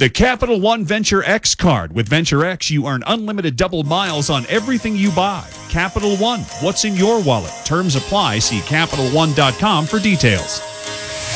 The Capital One Venture X card. With Venture X, you earn unlimited double miles on everything you buy. Capital One, what's in your wallet? Terms apply. See CapitalOne.com for details.